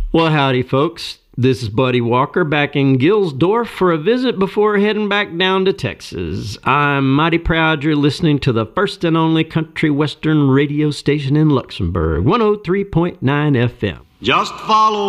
Well, howdy, folks. This is Buddy Walker back in Gilsdorf for a visit before heading back down to Texas. I'm mighty proud you're listening to the first and only country western radio station in Luxembourg, 103.9 FM. Just follow